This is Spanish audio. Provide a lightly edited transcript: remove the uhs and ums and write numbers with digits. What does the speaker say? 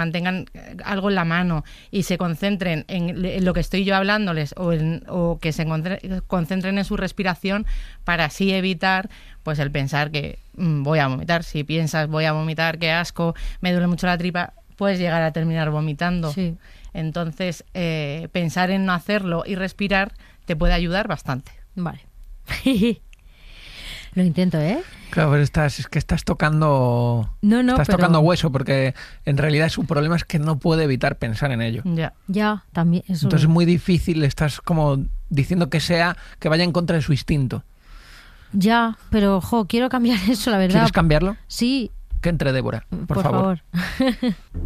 mantengan algo en la mano y se concentren en lo que estoy yo hablándoles o que se concentren en su respiración para así evitar pues el pensar que voy a vomitar. Si piensas voy a vomitar, qué asco, me duele mucho la tripa, puedes llegar a terminar vomitando. Sí. Entonces, pensar en no hacerlo y respirar te puede ayudar bastante. Vale. Lo intento, ¿eh? Claro, pero estás tocando... tocando hueso, porque en realidad su problema es que no puede evitar pensar en ello. Ya, también. Eso entonces es muy difícil, estás como diciendo que vaya en contra de su instinto. Ya, pero quiero cambiar eso, la verdad. ¿Quieres cambiarlo? Sí. Que entre Débora, por favor.